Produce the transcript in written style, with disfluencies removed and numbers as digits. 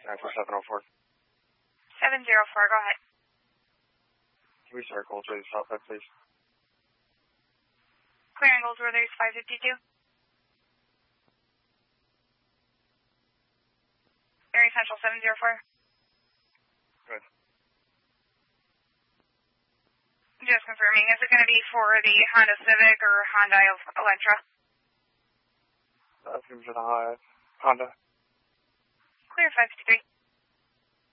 94704. 704, go ahead. Can we start Goldsworthy Southwest, please? Clearing Goldsworthy 552. Area Central 704. Good. Just confirming, is it going to be for the Honda Civic or Honda Elantra? That's going to be for the Honda. Clear 553.